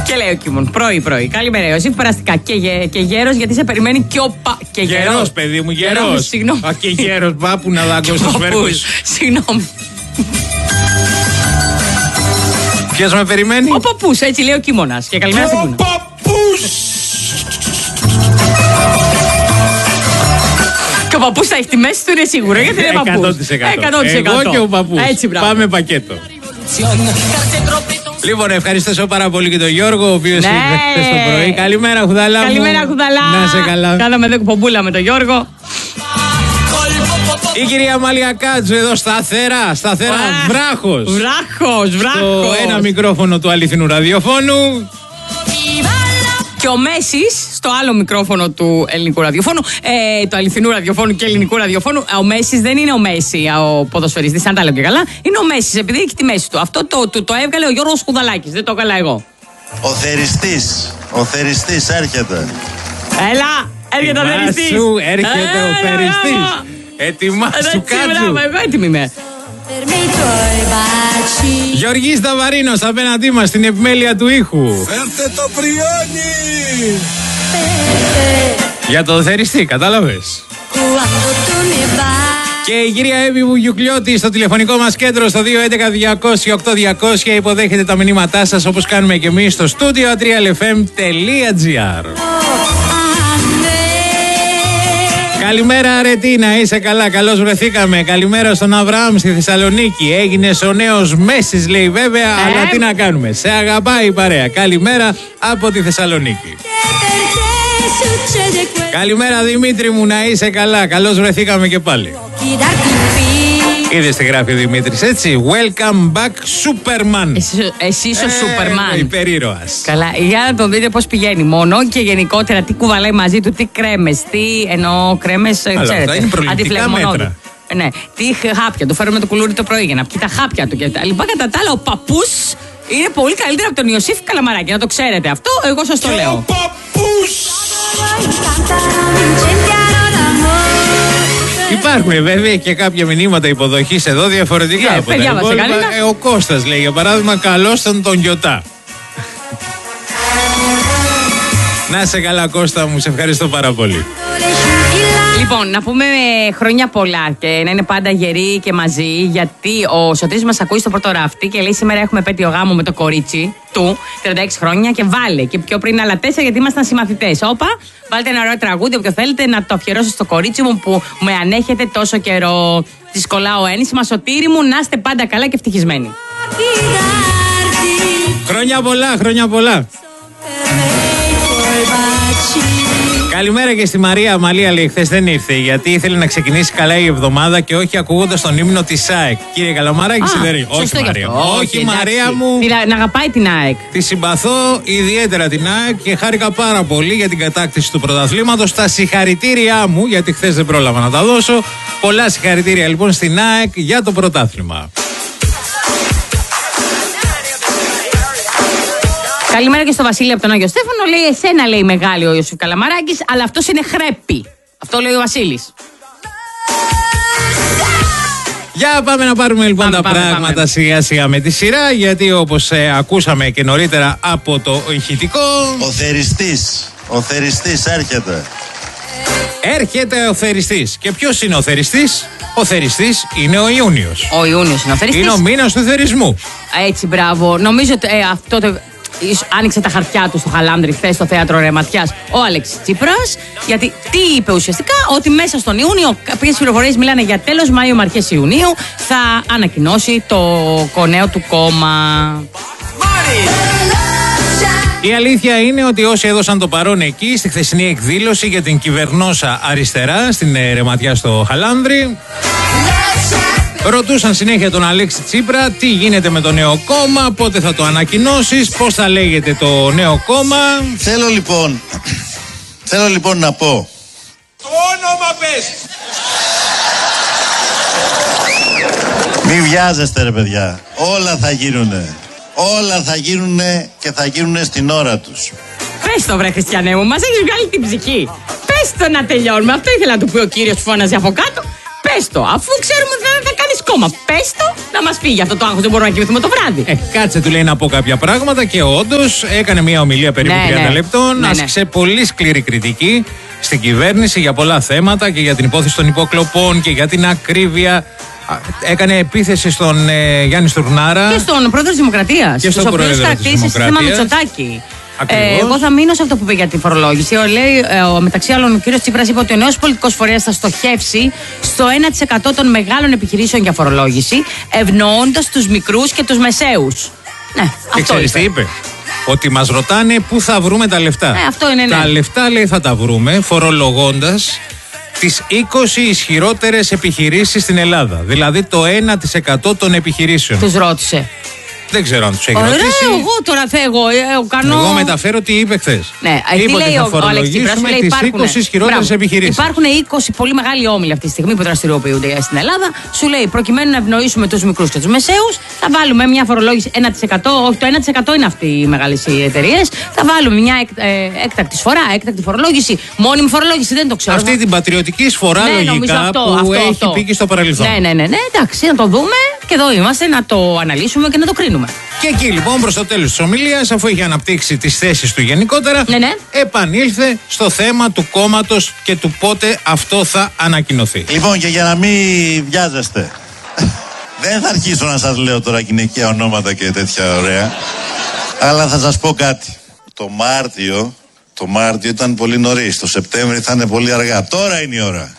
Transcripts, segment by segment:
Και λέει ο Κίμων, πρωί. Καλημέρα, Ιωσήφ, περαστικά. Και γέρος, γιατί σε περιμένει και ο και γέρος, παιδί μου, γέρος. Συγγνώμη. Α, και γέρος, πάπου να δάγκω στο σφαίρκος. Συγγνώμη. Ποιος με περιμένει? Ο παππούς, έτσι λέει ο Κίμωνας. Και καλημέρα στην Κούνα. Ο παππούς! Και ο παππούς θα έχει τη μέση του, είναι σίγουρο, γιατί είναι παππούς. 100%. Εγώ και ο παππούς. Έτσι, μπράβο. Πάμε πακέτο. Λοιπόν, ευχαριστώ πάρα πολύ και τον Γιώργο, ο οποίος ήρθε χθες το πρωί. Καλημέρα, Χουδαλά μου. Καλημέρα, Χουδαλά. Να σε καλά. Κάναμε εδώ κουπομπούλα με τον Γιώργο. Η κυρία Μαλία Κάτσου εδώ σταθερά, βράχος. Βράχος. Το ένα μικρόφωνο του αληθινού ραδιοφώνου. Και ο Μέσης στο άλλο μικρόφωνο του ελληνικού ραδιοφώνου, του αληθινού ραδιοφώνου και ελληνικού ραδιοφώνου. Ο Μέσης δεν είναι ο Μέση, ο ποδοσφαιριστής, αν τα λέω και καλά. Είναι ο Μέσης, επειδή έχει τη μέση του. Αυτό το έβγαλε ο Γιώργος Χουδαλάκης, δεν το έκανα εγώ. Ο θεριστής έρχεται. Έλα, έρχεται ο θεριστής. Έρχεται ο θεριστής. Ετοιμάσου, Κάτσου. Εγώ έτοιμη είμαι. Γεωργής Ταβαρίνος απέναντί μας στην επιμέλεια του ήχου. Φέρτε το πριόνι! Για το θεριστή, κατάλαβες. Και η κυρία Εύη Βουγιουκλιώτη στο τηλεφωνικό μας κέντρο στο 211-200-8200 υποδέχεται τα μηνύματά σας όπως κάνουμε και εμείς στο studio 3lfm.gr. Καλημέρα Αρετίνα, είσαι καλά, καλώς βρεθήκαμε. Καλημέρα στον Αβραάμ στη Θεσσαλονίκη. Έγινες ο νέος Μέσης, λέει βέβαια, αλλά τι να κάνουμε. Σε αγαπάει η παρέα. Καλημέρα από τη Θεσσαλονίκη. Καλημέρα Δημήτρη μου, να είσαι καλά, καλώς βρεθήκαμε και πάλι. Είδες τι γράφει ο Δημήτρης, έτσι. Welcome back, Superman. Εσύ είσαι ο Superman. Υπερήρωας. Καλά, για να τον δείτε πώς πηγαίνει μόνο και γενικότερα τι κουβαλάει μαζί του, τι κρέμες, ξέρετε. Αυτά είναι προληπτικά μέτρα. Ναι, τι χάπια του φέρουμε το κουλούρι το πρωί για να πιει τα χάπια του και τα λοιπά. Κατά τα άλλα, ο παππούς είναι πολύ καλύτερα από τον Ιωσήφ Καλαμαράκη. Να το ξέρετε αυτό, εγώ σας το λέω. Ο παππούς! Υπάρχουν βέβαια και κάποια μηνύματα υποδοχής εδώ διαφορετικά από τα υπόλοιπα. Ο Κώστας λέει για παράδειγμα, καλώς τον Γιωτά. Να σε καλά Κώστα μου, σε ευχαριστώ πάρα πολύ. Λοιπόν, να πούμε χρόνια πολλά και να είναι πάντα γεροί και μαζί, γιατί ο Σωτήρης μας ακούει στο πρώτο ράφτη και λέει σήμερα έχουμε επέτειο γάμο με το κορίτσι του, 36 χρόνια, και βάλε και πιο πριν άλλα 4 γιατί ήμασταν συμμαθητές. Όπα, βάλτε ένα ωραίο τραγούδι όποιο θέλετε να το αφιερώσω στο κορίτσι μου που με ανέχεται τόσο καιρό. Τη κολλάω ένσημα, Σωτήρη μου, να είστε πάντα καλά και ευτυχισμένοι. Χρόνια πολλά, χρόνια πολλά. Καλημέρα και στη Μαρία. Μαλία λέει χθες δεν ήρθε γιατί ήθελε να ξεκινήσει καλά η εβδομάδα και όχι ακούγοντας τον ύμνο της ΑΕΚ. Κύριε Καλαμαράκη, σιδερή. Όχι Μαρία. Όχι Μαρία μου. Να αγαπάει την ΑΕΚ. Τη συμπαθώ ιδιαίτερα την ΑΕΚ και χάρηκα πάρα πολύ για την κατάκτηση του πρωταθλήματος. Τα συγχαρητήριά μου, γιατί χθες δεν πρόλαβα να τα δώσω. Πολλά συγχαρητήρια λοιπόν στην ΑΕΚ για το πρωτάθλημα. Καλημέρα και στο Βασίλη από τον Άγιο Στέφανο. Λέει εσένα, λέει μεγάλη ο Ιωσήφ Καλαμαράκης, αλλά αυτός είναι χρέπη. Αυτό λέει ο Βασίλης. Για πάμε να πάρουμε λοιπόν τα πράγματα σιγά σιγά με τη σειρά, γιατί όπως ακούσαμε και νωρίτερα από το ηχητικό, ο θεριστής έρχεται. Έρχεται ο θεριστής. Και ποιος είναι ο θεριστής? Ο θεριστής είναι ο Ιούνιος. Ο Ιούνιος είναι ο θεριστής. Είναι ο μήνας του θερισμού. Έτσι, μπράβο. Νομίζω ότι αυτό το... Άνοιξε τα χαρτιά του στο Χαλάνδρι χθες στο θέατρο Ρεματιάς ο Αλέξης Τσίπρας. Γιατί τι είπε ουσιαστικά? Ότι μέσα στον Ιούνιο, κάποιες πληροφορίες μιλάνε για τέλος Μάιο με αρχές Ιουνίου, θα ανακοινώσει το νέο του κόμμα. Η αλήθεια είναι ότι όσοι έδωσαν το παρόν εκεί στη χθεσινή εκδήλωση για την κυβερνόσα αριστερά στην Ρεματιά στο Χαλάνδρι, ρωτούσαν συνέχεια τον Αλέξη Τσίπρα τι γίνεται με το νέο κόμμα, πότε θα το ανακοινώσεις, πώς θα λέγεται το νέο κόμμα. Θέλω λοιπόν να πω. Το όνομα πες! Μη βιάζεστε ρε παιδιά, όλα θα γίνουνε. Όλα θα γίνουνε και θα γίνουνε στην ώρα τους. Πες το βρε Χριστιανέ μου, μας έχεις βγάλει την ψυχή. Πες το να τελειώνουμε, αυτό ήθελα να του πει ο κύριος που φώναζε από κάτω. Πες το, αφού ξέρουμε ότι δεν θα κάνεις κόμμα. Πες το να μας φύγει αυτό το άγχος. Δεν μπορούμε να κοιμηθούμε το βράδυ. Κάτσε, του λέει να πω κάποια πράγματα και όντως έκανε μια ομιλία περίπου 30 λεπτών. Άσκησε πολύ σκληρή κριτική στην κυβέρνηση για πολλά θέματα και για την υπόθεση των υποκλοπών και για την ακρίβεια. Έκανε επίθεση στον Γιάννη Στουρνάρα και στον πρόεδρο της Δημοκρατίας. Και στον πρόεδρο της Δημοκρατίας. Θέμα Μητσοτάκη. Εγώ θα μείνω σε αυτό που είπε για τη φορολόγηση. Λέει, μεταξύ άλλων, ο κύριος Τσίπρας είπε ότι ο νέος πολιτικός φορέας θα στοχεύσει στο 1% των μεγάλων επιχειρήσεων για φορολόγηση, ευνοώντας τους μικρούς και τους μεσαίους. Ναι, και ξέρεις τι είπε? Ότι μας ρωτάνε πού θα βρούμε τα λεφτά. Αυτό είναι, ναι. Τα λεφτά, λέει, θα τα βρούμε φορολογώντας τις 20 ισχυρότερες επιχειρήσεις στην Ελλάδα. Δηλαδή το 1% των επιχειρήσεων. Τους ρώτησε. Δεν ξέρω αν τους έχει ρωτήσει. Εγώ τώρα Εγώ μεταφέρω τι είπε χθες. Ναι, είπε ότι θα φορολογήσουμε τις 20 ισχυρότερες επιχειρήσεις. Υπάρχουν 20 πολύ μεγάλοι όμιλοι αυτή τη στιγμή που δραστηριοποιούνται στην Ελλάδα. Σου λέει, προκειμένου να ευνοήσουμε τους μικρούς και τους μεσαίους, θα βάλουμε μια φορολόγηση 1%. Όχι, το 1% είναι αυτοί οι μεγάλες εταιρείες. Θα βάλουμε μια έκτακτη εισφορά, έκτακτη φορολόγηση, μόνιμη φορολόγηση, δεν το ξέρω. Αυτή την πατριωτική εισφορά λογικά που έχει πει και στο παρελθόν. Ναι, εντάξει, να το δούμε και εδώ είμαστε να το αναλύσουμε και να το κρίνουμε. Και εκεί λοιπόν προς το τέλος της ομιλίας, αφού είχε αναπτύξει τις θέσεις του γενικότερα, επανήλθε στο θέμα του κόμματος και του πότε αυτό θα ανακοινωθεί. Λοιπόν, και για να μην βιάζεστε, δεν θα αρχίσω να σας λέω τώρα γυναικεία ονόματα και τέτοια ωραία, αλλά θα σας πω κάτι. Το Μάρτιο ήταν πολύ νωρίς, το Σεπτέμβριο θα είναι πολύ αργά. Τώρα είναι η ώρα.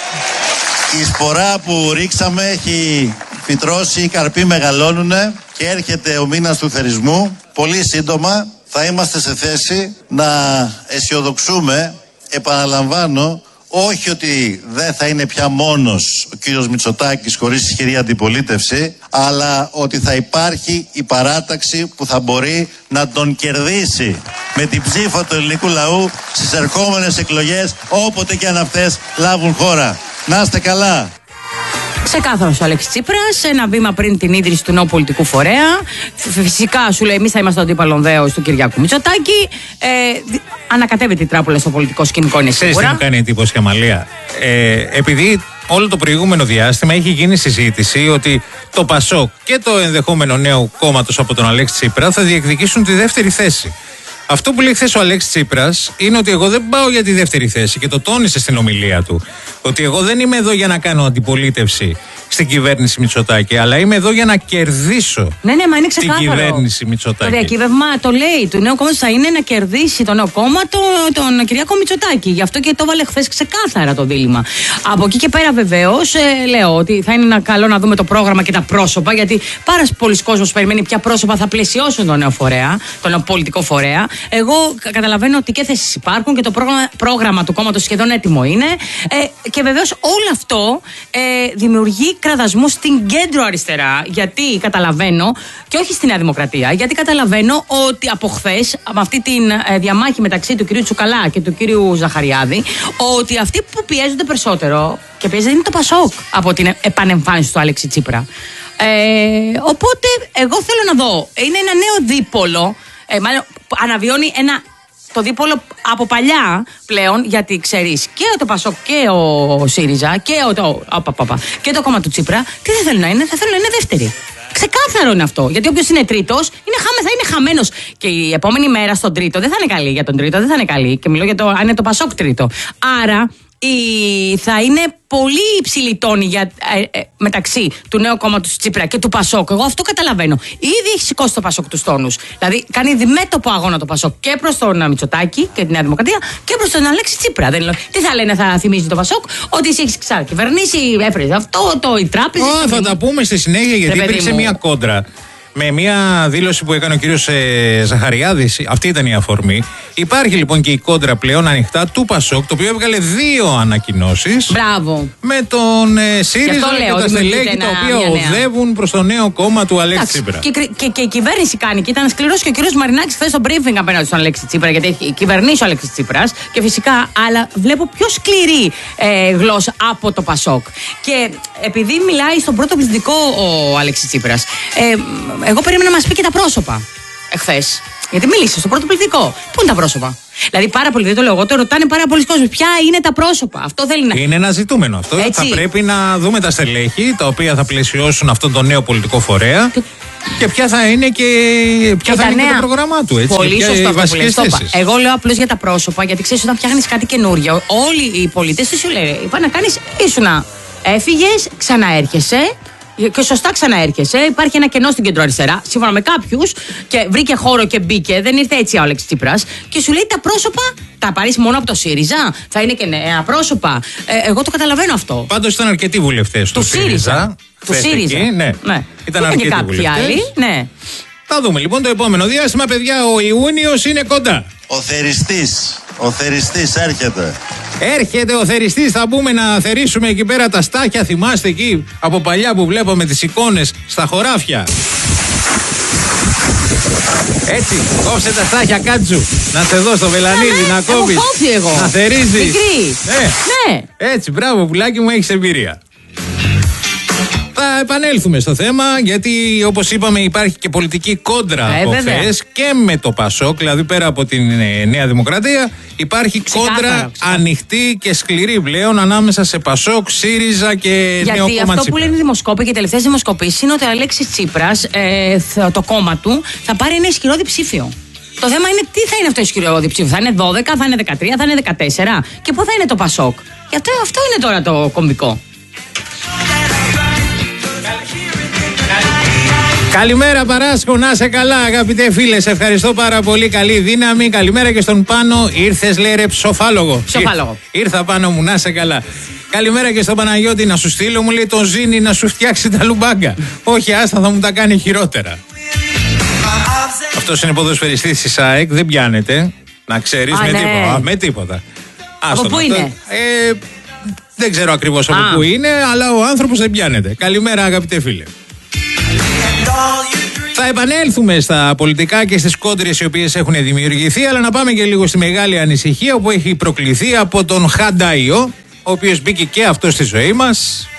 Η σπορά που ρίξαμε έχει φυτρώσει, οι καρποί μεγαλώνουνε και έρχεται ο μήνας του θερισμού. Πολύ σύντομα θα είμαστε σε θέση να αισιοδοξούμε, επαναλαμβάνω, όχι ότι δεν θα είναι πια μόνος ο κύριος Μητσοτάκης χωρίς ισχυρή αντιπολίτευση, αλλά ότι θα υπάρχει η παράταξη που θα μπορεί να τον κερδίσει με την ψήφο του ελληνικού λαού στις ερχόμενες εκλογές, όποτε και αν αυτές λάβουν χώρα. Να είστε καλά. Ξεκάθαρος ο Αλέξης Τσίπρας, ένα βήμα πριν την ίδρυση του νέου πολιτικού φορέα. Φυσικά σου λέει: εμείς θα είμαστε ο αντίπαλον δέος του Κυριάκου Μητσοτάκη. Ανακατεύεται η τράπουλα στο πολιτικό σκηνικό, είναι σίγουρα. Ξέρεις τι μου κάνει εντύπωση, Αμαλία? Επειδή όλο το προηγούμενο διάστημα έχει γίνει συζήτηση ότι το ΠΑΣΟΚ και το ενδεχόμενο νέο κόμματος από τον Αλέξη Τσίπρα θα διεκδικήσουν τη δεύτερη θέση. Αυτό που λέει χθες ο Αλέξης Τσίπρας είναι ότι εγώ δεν πάω για τη δεύτερη θέση και το τόνισε στην ομιλία του. Ότι εγώ δεν είμαι εδώ για να κάνω αντιπολίτευση στην κυβέρνηση Μητσοτάκη, αλλά είμαι εδώ για να κερδίσω μα είναι την κυβέρνηση Μητσοτάκη. Το διακύβευμα το λέει του νέου κόμματος θα είναι να κερδίσει το νέο κόμμα τον Κυριάκο Μητσοτάκη. Γι' αυτό και το έβαλε χθες ξεκάθαρα το δίλημμα. Από εκεί και πέρα βεβαίως λέω ότι θα είναι καλό να δούμε το πρόγραμμα και τα πρόσωπα, γιατί πάρα πολλοί κόσμος περιμένει ποια πρόσωπα θα πλαισιώσουν τον νέο φορέα, τον νέο πολιτικό φορέα. Εγώ καταλαβαίνω ότι και θέσεις υπάρχουν και το πρόγραμμα του κόμματος σχεδόν έτοιμο είναι. Και βεβαίως όλο αυτό δημιουργεί κραδασμού στην κέντρο αριστερά. Γιατί καταλαβαίνω, και όχι στη Νέα Δημοκρατία, γιατί καταλαβαίνω ότι από χθες, με αυτή τη διαμάχη μεταξύ του κυρίου Τσουκαλά και του κυρίου Ζαχαριάδη, ότι αυτοί που πιέζονται περισσότερο και πιέζονται είναι το ΠΑΣΟΚ από την επανεμφάνιση του Αλέξη Τσίπρα. Οπότε, εγώ θέλω να δω. Είναι ένα νέο δίπολο. Μάλλον αναβιώνει το δίπολο από παλιά πλέον, γιατί ξέρεις και το ΠΑΣΟΚ και ο ΣΥΡΙΖΑ και το κόμμα του Τσίπρα, τι θα θέλουν να είναι? Θα θέλουν να είναι δεύτεροι. Ξεκάθαρο είναι αυτό. Γιατί όποιος είναι τρίτος θα είναι χαμένος. Και η επόμενη μέρα στον τρίτο δεν θα είναι καλή. Για τον τρίτο δεν θα είναι καλή. Και μιλώ για αν είναι το ΠΑΣΟΚ τρίτο. Άρα θα είναι πολύ υψηλή τόνη μεταξύ του νέου κόμματος Τσίπρα και του ΠΑΣΟΚ. Εγώ αυτό καταλαβαίνω. Ήδη έχει σηκώσει το ΠΑΣΟΚ τους τόνους. Δηλαδή κάνει διμέτωπο αγώνα το ΠΑΣΟΚ και προς τον Μητσοτάκη και τη Νέα Δημοκρατία και προς τον Αλέξη Τσίπρα. Τι θα λένε, θα θυμίζει το ΠΑΣΟΚ? Ότι εσύ έχεις ξακυβερνήσει, έφερες αυτό, η τράπεζα. Θα τα πούμε στη συνέχεια, γιατί υπήρξε μια κόντρα. Με μια δήλωση που έκανε ο κύριος Ζαχαριάδης, αυτή ήταν η αφορμή. Υπάρχει λοιπόν και η κόντρα πλέον ανοιχτά του ΠΑΣΟΚ, το οποίο έβγαλε 2 ανακοινώσεις. Μπράβο. Με τον ΣΥΡΙΖΑ και τα στελέχη τα οποία οδεύουν προς το νέο κόμμα του Αλέξη Τσίπρα. Και η κυβέρνηση κάνει. Και ήταν σκληρός και ο κύριος Μαρινάκης χθες στο briefing απέναντι στον Αλέξη Τσίπρα, γιατί έχει κυβερνήσει ο Αλέξης Τσίπρας. Και φυσικά, αλλά βλέπω πιο σκληρή γλώσσα από το ΠΑΣΟΚ. Και επειδή μιλάει στον πρώτο πληθυντικό ο Αλέξης Τσίπρας, εγώ περίμενα να μας πει και τα πρόσωπα εχθές. Γιατί μίλησε στο πρώτο πληθυντικό. Πού είναι τα πρόσωπα? Δηλαδή, πάρα πολύ, δεν το λέω εγώ, το ρωτάνε πάρα πολλοί κόσμοι. Ποια είναι τα πρόσωπα? Αυτό θέλει να. Είναι ένα ζητούμενο αυτό. Έτσι. Θα πρέπει να δούμε τα στελέχη τα οποία θα πλαισιώσουν αυτόν τον νέο πολιτικό φορέα. Και ποια θα είναι και ποια θα είναι και το πρόγραμμά του. Έτσι, πολύ σωστό αυτό που λες. Εγώ λέω απλώς για τα πρόσωπα, γιατί ξέρεις, όταν φτιάχνεις κάτι καινούριο, όλοι οι πολίτες τι σου λένε? Είπα να κάνεις, ήσουνα, έφυγες, ξαναέρχεσαι. Και σωστά ξαναέρχεσαι. Υπάρχει ένα κενό στην κεντροαριστερά, σύμφωνα με κάποιους, και βρήκε χώρο και μπήκε. Δεν ήρθε έτσι ο Αλέξης Τσίπρας. Και σου λέει τα πρόσωπα τα πάρεις μόνο από το ΣΥΡΙΖΑ. Θα είναι και νέα πρόσωπα. Εγώ το καταλαβαίνω αυτό. Πάντως ήταν αρκετοί βουλευτές του ΣΥΡΙΖΑ. Του ΣΥΡΙΖΑ. Ναι. Ήταν αρκετοί βουλευτές. Άλλοι, ναι. Θα δούμε λοιπόν το επόμενο διάστημα, παιδιά. Ο Ιούνιος είναι κοντά. Ο θεριστής έρχεται. Έρχεται ο θεριστής, θα μπούμε να θερήσουμε εκεί πέρα τα στάχια. Θυμάστε εκεί από παλιά που βλέπαμε τις εικόνες στα χωράφια? Έτσι, κόψε τα στάχια κάτσου. Να σε δω στο βελανίδι, να κόβεις. Να θερίζεις. Μικρή. Ναι. Έτσι, μπράβο πουλάκι μου, έχεις εμπειρία. Θα επανέλθουμε στο θέμα, γιατί όπως είπαμε υπάρχει και πολιτική κόντρα από χθες και με το ΠΑΣΟΚ, δηλαδή πέρα από την Νέα Δημοκρατία υπάρχει κόντρα ανοιχτή και σκληρή πλέον ανάμεσα σε ΠΑΣΟΚ, ΣΥΡΙΖΑ και Νέο Κόμμα Τσίπρα. Γιατί αυτό που λένε οι δημοσκόποι και οι τελευταίες δημοσκοπήσεις είναι ότι ο Αλέξης Τσίπρας, το κόμμα του, θα πάρει ένα ισχυρό διψήφιο. Το θέμα είναι τι θα είναι αυτό το ισχυρό διψήφιο. Θα είναι 12, θα είναι 13, θα είναι 14 και πού θα είναι το ΠΑΣΟΚ? Γιατί αυτό είναι τώρα το κομβικό. Καλημέρα Παράσκο, να είσαι καλά αγαπητέ φίλε, σε ευχαριστώ πάρα πολύ, καλή δύναμη. Καλημέρα και στον Πάνο, ήρθες λέει ρε ψοφάλογο. Ήρθα πάνω μου, να είσαι καλά. Καλημέρα και στον Παναγιώτη, να σου στείλω, μου λέει τον Ζήνη να σου φτιάξει τα λουμπάγκα. Όχι άστα, θα μου τα κάνει χειρότερα. Αυτός είναι ποδοσφαιριστής της ΑΕΚ, δεν πιάνεται, να ξέρεις, με τίποτα. Από πού είναι? Δεν ξέρω ακριβώς από πού είναι, αλλά ο άνθρωπος δεν πιάνεται. Καλημέρα αγαπητέ φίλε. Θα επανέλθουμε στα πολιτικά και στις κόντρες οι οποίες έχουν δημιουργηθεί, αλλά να πάμε και λίγο στη μεγάλη ανησυχία που έχει προκληθεί από τον Χαντάιο, ο οποίος μπήκε και αυτό στη ζωή μας.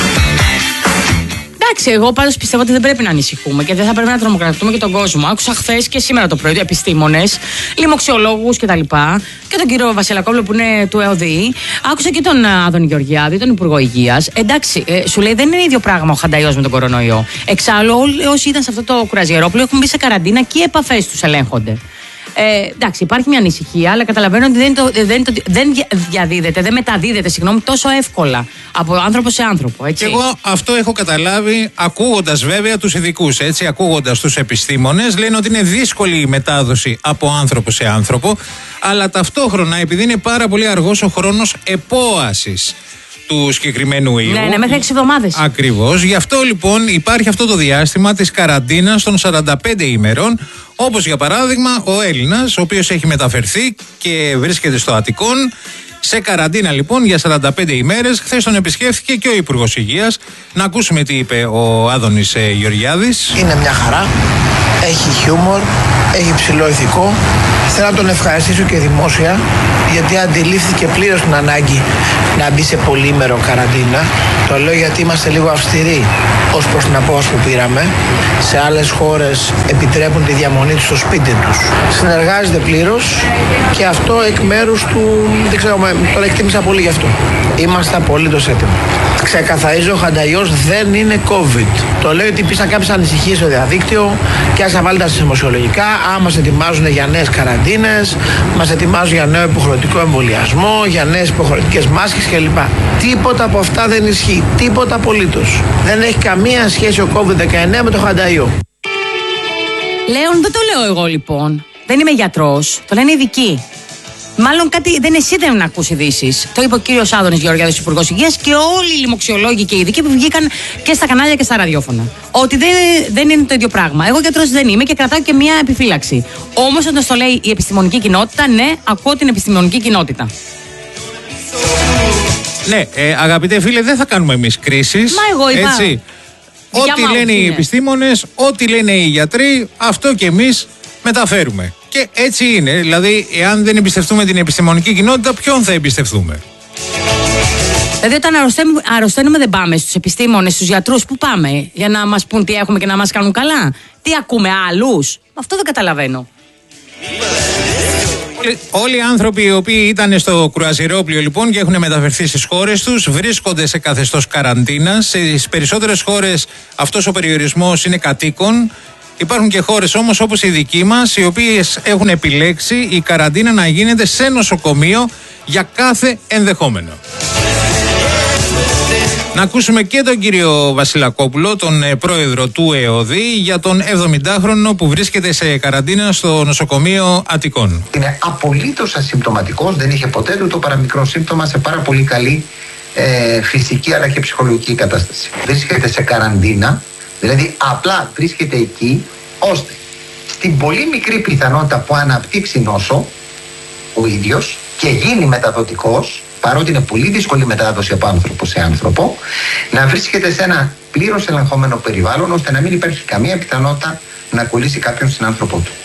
Εντάξει, εγώ πάντως πιστεύω ότι δεν πρέπει να ανησυχούμε και δεν θα πρέπει να τρομοκρατούμε και τον κόσμο. Άκουσα χθες και σήμερα το πρωί επιστήμονες, λοιμοξιολόγους κτλ. Και τον κύριο Βασιλακόπουλο που είναι του ΕΟΔΗ. Άκουσα και τον Άδωνη Γεωργιάδη, τον Υπουργό Υγείας. Εντάξει, σου λέει δεν είναι ίδιο πράγμα ο Χανταϊός με τον κορονοϊό. Εξάλλου, όλοι όσοι ήταν σε αυτό το κουραζιερόπλοιο έχουν μπει σε καραντίνα και οι επαφές τους ελέγχονται. Εντάξει, υπάρχει μια ανησυχία, αλλά καταλαβαίνω ότι δεν διαδίδεται, δεν μεταδίδεται, τόσο εύκολα από άνθρωπο σε άνθρωπο. Έτσι. Και εγώ αυτό έχω καταλάβει, ακούγοντας βέβαια τους ειδικούς, ακούγοντας τους επιστήμονες, λένε ότι είναι δύσκολη η μετάδοση από άνθρωπο σε άνθρωπο, αλλά ταυτόχρονα επειδή είναι πάρα πολύ αργός ο χρόνος επόασης του συγκεκριμένου ιού. Ναι, μέχρι 6 εβδομάδες. Ακριβώς. Γι' αυτό λοιπόν υπάρχει αυτό το διάστημα της καραντίνας των 45 ημερών. Όπως για παράδειγμα ο Έλληνας, ο οποίος έχει μεταφερθεί και βρίσκεται στο Αττικόν. Σε καραντίνα λοιπόν για 45 ημέρες. Χθες τον επισκέφθηκε και ο Υπουργός Υγείας. Να ακούσουμε τι είπε ο Άδωνης Γεωργιάδης. Είναι μια χαρά. Έχει χιούμορ, έχει ψηλό ηθικό. Θέλω να τον ευχαριστήσω και δημόσια, γιατί αντιλήφθηκε πλήρως την ανάγκη να μπει σε πολυήμερο καραντίνα. Το λέω γιατί είμαστε λίγο αυστηροί ως προς την απόφαση που πήραμε. Σε άλλες χώρες επιτρέπουν τη διαμονή τους στο σπίτι τους. Συνεργάζεται πλήρως και αυτό εκ μέρους του, δεν ξέρω, τον εκτίμησα πολύ γι' αυτό. Είμαστε απολύτως έτοιμοι. Ξεκαθαρίζω, ο Χανταϊός δεν είναι COVID. Το λέω γιατί υπήρξαν κάποιες ανησυχίες στο διαδίκτυο και ας βάλτε στα δημοσιολογικά. Μας ετοιμάζουν για νέες καραντίνες, μας ετοιμάζουν για νέο υποχρεωτικό εμβολιασμό, για νέες υποχρεωτικές μάσκες κλπ. Τίποτα από αυτά δεν ισχύει. Τίποτα απολύτως. Δεν έχει καμία σχέση ο COVID-19 με το Χανταϊό. Λέων, δεν το λέω εγώ λοιπόν. Δεν είμαι γιατρός. Το λένε ειδικοί. Μάλλον κάτι εσύ δεν ακούσει ειδήσεις. Το είπε ο κύριος Άδωνης Γεωργιάδης, Υπουργός Υγείας, και όλοι οι λοιμοξιολόγοι και οι ειδικοί που βγήκαν και στα κανάλια και στα ραδιόφωνα. Ότι δεν είναι το ίδιο πράγμα. Εγώ γιατρός δεν είμαι και κρατάω και μια επιφύλαξη. Όμως όταν το λέει η επιστημονική κοινότητα, ναι, ακούω την επιστημονική κοινότητα. Ναι, αγαπητέ φίλε, δεν θα κάνουμε εμείς κρίσεις. Μα εγώ είπα. Έτσι. Ό,τι λένε οι επιστήμονες, ό,τι λένε οι γιατροί, αυτό και εμείς μεταφέρουμε. Και έτσι είναι. Δηλαδή, εάν δεν εμπιστευτούμε την επιστημονική κοινότητα, ποιον θα εμπιστευτούμε? Δηλαδή, όταν αρρωσταίνουμε, δεν πάμε στους επιστήμονες, στους γιατρούς. Πού πάμε για να μας πούν τι έχουμε και να μας κάνουν καλά? Τι ακούμε άλλους? Αυτό δεν καταλαβαίνω. Όλοι οι άνθρωποι οι οποίοι ήταν στο κρουαζιερόπλοιο λοιπόν και έχουν μεταφερθεί στις χώρες τους βρίσκονται σε καθεστώς καραντίνας. Στις περισσότερες χώρες αυτός ο περιορισμός είναι κατοίκον. Υπάρχουν και χώρες όμως όπως η δική μας, οι οποίες έχουν επιλέξει η καραντίνα να γίνεται σε νοσοκομείο για κάθε ενδεχόμενο. Να ακούσουμε και τον κύριο Βασιλακόπουλο, τον πρόεδρο του ΕΟΔΗ, για τον 70χρονο που βρίσκεται σε καραντίνα στο νοσοκομείο Αττικών. Είναι απολύτως ασυμπτωματικός, δεν είχε ποτέ του το παραμικρό σύμπτωμα, σε πάρα πολύ καλή φυσική αλλά και ψυχολογική κατάσταση. Βρίσκεται σε καραντίνα, δηλαδή απλά βρίσκεται εκεί ώστε στην πολύ μικρή πιθανότητα που αναπτύξει νόσο ο ίδιος και γίνει μεταδοτικός, παρότι είναι πολύ δύσκολη μετάδοση από άνθρωπο σε άνθρωπο, να βρίσκεται σε ένα πλήρως ελεγχόμενο περιβάλλον ώστε να μην υπάρχει καμία πιθανότητα να κολλήσει κάποιον συνάνθρωπό του.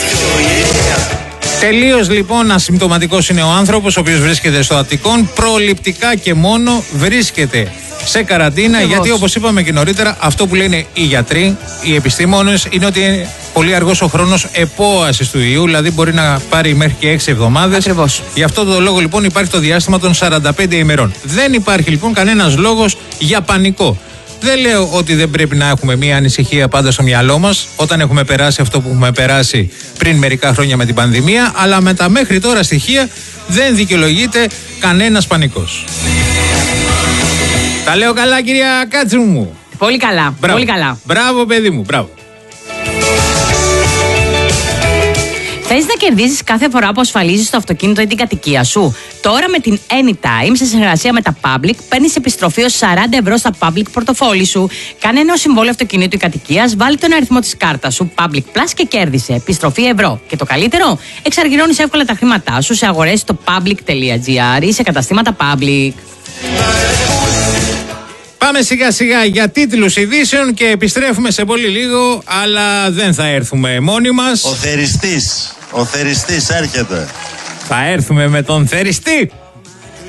Τελείως λοιπόν ασυμπτωματικός είναι ο άνθρωπος ο οποίος βρίσκεται στο Αττικών, προληπτικά και μόνο βρίσκεται σε καραντίνα, γιατί όπως είπαμε και νωρίτερα, αυτό που λένε οι γιατροί, οι επιστήμονες, είναι ότι είναι πολύ αργός ο χρόνος επόασης του ιού, δηλαδή μπορεί να πάρει μέχρι και 6 εβδομάδες. Ακριβώς. Γι' αυτό το λόγο λοιπόν υπάρχει το διάστημα των 45 ημερών. Δεν υπάρχει λοιπόν κανένας λόγος για πανικό. Δεν λέω ότι δεν πρέπει να έχουμε μία ανησυχία πάντα στο μυαλό μας όταν έχουμε περάσει αυτό που έχουμε περάσει πριν μερικά χρόνια με την πανδημία, αλλά με τα μέχρι τώρα στοιχεία δεν δικαιολογείται κανένας πανικός. Τα λέω καλά, κυρία Κάτσου μου? Πολύ καλά. Μπράβο. Πολύ καλά. Μπράβο, παιδί μου, μπράβο. Θες να κερδίζεις κάθε φορά που ασφαλίζεις το αυτοκίνητο ή την κατοικία σου? Τώρα με την Anytime, σε συνεργασία με τα Public, παίρνεις επιστροφή ως 40 ευρώ στα Public πορτοφόλι σου. Κάνε νέο συμβόλαιο αυτοκινήτου ή κατοικίας, βάλει τον αριθμό της κάρτας σου Public Plus και κέρδισε επιστροφή ευρώ. Και το καλύτερο, εξαργυρώνεις εύκολα τα χρήματά σου σε αγορές στο public.gr ή σε καταστήματα Public. Πάμε σιγά σιγά για τίτλους ειδήσεων και επιστρέφουμε σε πολύ λίγο, αλλά δεν θα έρθουμε μόνοι μας. Ο θεριστής έρχεται. Θα έρθουμε με τον θεριστή.